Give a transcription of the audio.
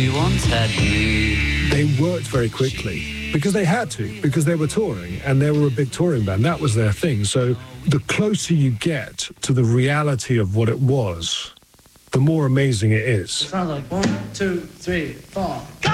You once had me. They worked very quickly because they had to, because they were touring and they were a big touring band. That was their thing. So the closer you get to the reality of what it was, the more amazing it is. It sounds like 1, 2, 3, 4. Go!